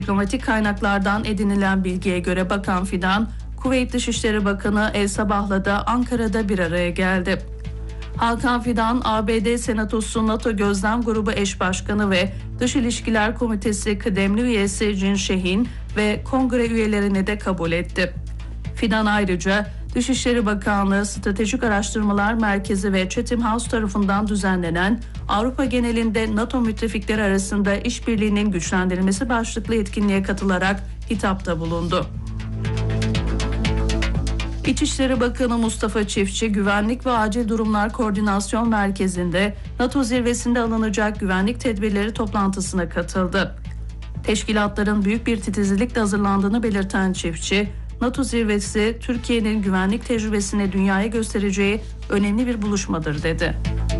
Diplomatik kaynaklardan edinilen bilgiye göre Bakan Fidan, Kuveyt Dışişleri Bakanı El Sabah'la da Ankara'da bir araya geldi. Hakan Fidan, ABD Senatosu NATO Gözlem Grubu Eş Başkanı ve Dış İlişkiler Komitesi kıdemli üyesi Jin Shehin ve kongre üyelerini de kabul etti. Fidan ayrıca Dışişleri Bakanlığı Stratejik Araştırmalar Merkezi ve Chatham House tarafından düzenlenen Avrupa genelinde NATO müttefikleri arasında işbirliğinin güçlendirilmesi başlıklı etkinliğe katılarak hitapta bulundu. İçişleri Bakanı Mustafa Çiftçi, Güvenlik ve Acil Durumlar Koordinasyon Merkezi'nde NATO zirvesinde alınacak güvenlik tedbirleri toplantısına katıldı. Teşkilatların büyük bir titizlikle hazırlandığını belirten Çiftçi, NATO zirvesi Türkiye'nin güvenlik tecrübesini dünyaya göstereceği önemli bir buluşmadır dedi.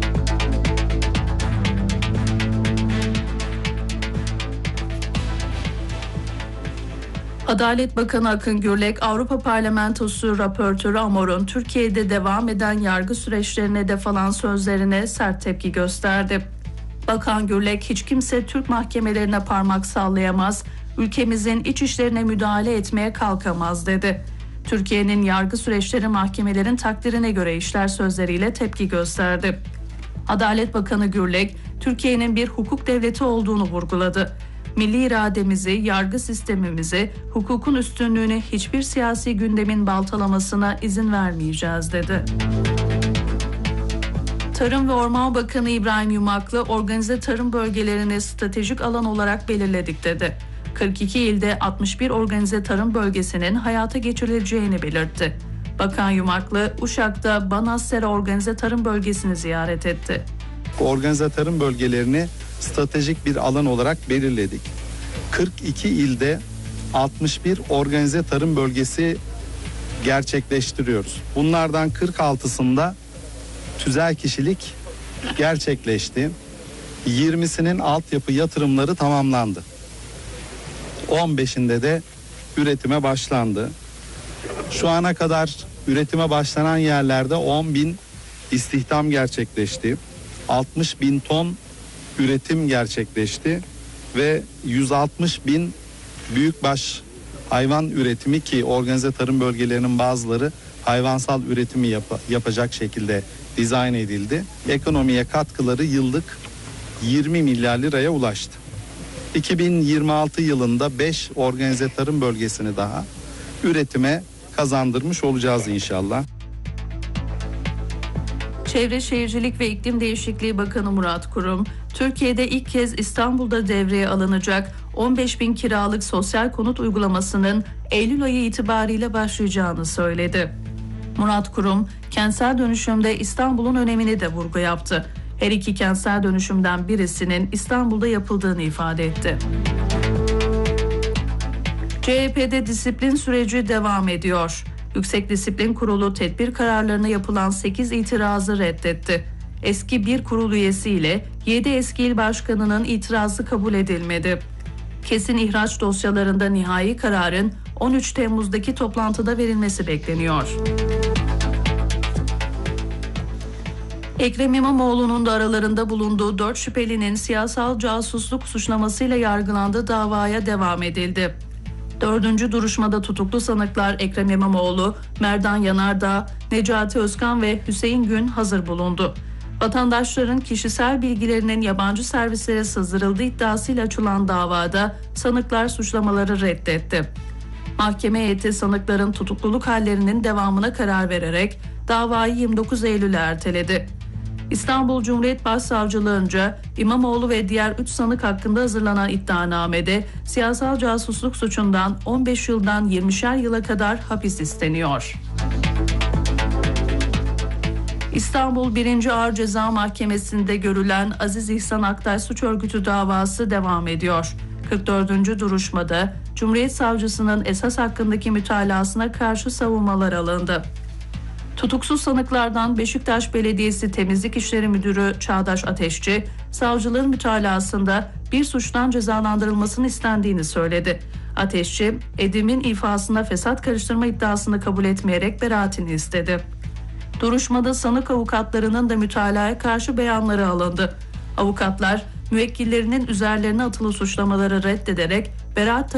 Adalet Bakanı Akın Gürlek, Avrupa Parlamentosu Raportörü Amor'un Türkiye'de devam eden yargı süreçlerine de falan sözlerine sert tepki gösterdi. Bakan Gürlek, hiç kimse Türk mahkemelerine parmak sallayamaz, ülkemizin iç işlerine müdahale etmeye kalkamaz dedi. Türkiye'nin yargı süreçleri mahkemelerin takdirine göre işler sözleriyle tepki gösterdi. Adalet Bakanı Gürlek, Türkiye'nin bir hukuk devleti olduğunu vurguladı. Milli irademizi, yargı sistemimizi, hukukun üstünlüğünü hiçbir siyasi gündemin baltalamasına izin vermeyeceğiz dedi. Tarım ve Orman Bakanı İbrahim Yumaklı, organize tarım bölgelerini stratejik alan olarak belirledik dedi. 42 ilde 61 organize tarım bölgesinin hayata geçirileceğini belirtti. Bakan Yumaklı, Uşak'ta Banassera Organize Tarım Bölgesi'ni ziyaret etti. Organize tarım bölgelerini stratejik bir alan olarak belirledik. 42 ilde 61 organize tarım bölgesi gerçekleştiriyoruz. Bunlardan 46'sında tüzel kişilik gerçekleşti. 20'sinin altyapı yatırımları tamamlandı. 15'inde de üretime başlandı. Şu ana kadar üretime başlanan yerlerde 10.000 istihdam gerçekleşti. 60.000 ton üretim gerçekleşti ve 160.000 büyükbaş hayvan üretimi, ki organize tarım bölgelerinin bazıları hayvansal üretimi yapacak şekilde dizayn edildi. Ekonomiye katkıları yıllık 20 milyar liraya ulaştı. 2026 yılında 5 organize tarım bölgesini daha üretime kazandırmış olacağız inşallah. Çevre Şehircilik ve İklim Değişikliği Bakanı Murat Kurum, Türkiye'de ilk kez İstanbul'da devreye alınacak 15.000 kiralık sosyal konut uygulamasının Eylül ayı itibariyle başlayacağını söyledi. Murat Kurum, kentsel dönüşümde İstanbul'un önemini de vurgu yaptı. Her iki kentsel dönüşümden birisinin İstanbul'da yapıldığını ifade etti. CHP'de disiplin süreci devam ediyor. Yüksek Disiplin Kurulu tedbir kararlarına yapılan 8 itirazı reddetti. Eski bir kurul üyesi ile 7 eski il başkanının itirazı kabul edilmedi. Kesin ihraç dosyalarında nihai kararın 13 Temmuz'daki toplantıda verilmesi bekleniyor. Ekrem İmamoğlu'nun da aralarında bulunduğu 4 şüphelinin siyasal casusluk suçlamasıyla yargılandığı davaya devam edildi. 4. duruşmada tutuklu sanıklar Ekrem İmamoğlu, Merdan Yanardağ, Necati Özkan ve Hüseyin Gün hazır bulundu. Vatandaşların kişisel bilgilerinin yabancı servislere sızdırıldığı iddiasıyla açılan davada sanıklar suçlamaları reddetti. Mahkeme heyeti sanıkların tutukluluk hallerinin devamına karar vererek davayı 29 Eylül'e erteledi. İstanbul Cumhuriyet Başsavcılığınca İmamoğlu ve diğer 3 sanık hakkında hazırlanan iddianamede siyasal casusluk suçundan 15 yıldan 20'şer yıla kadar hapis isteniyor. İstanbul 1. Ağır Ceza Mahkemesi'nde görülen Aziz İhsan Aktay suç örgütü davası devam ediyor. 44. duruşmada Cumhuriyet Savcısının esas hakkındaki mütalasına karşı savunmalar alındı. Tutuksuz sanıklardan Beşiktaş Belediyesi Temizlik İşleri Müdürü Çağdaş Ateşçi, savcılığın mütalasında bir suçtan cezalandırılmasını istendiğini söyledi. Ateşçi, Edim'in ifasına fesat karıştırma iddiasını kabul etmeyerek beraatini istedi. Duruşmada sanık avukatlarının da mütalaya karşı beyanları alındı. Avukatlar, müvekkillerinin üzerlerine atılı suçlamaları reddederek beraat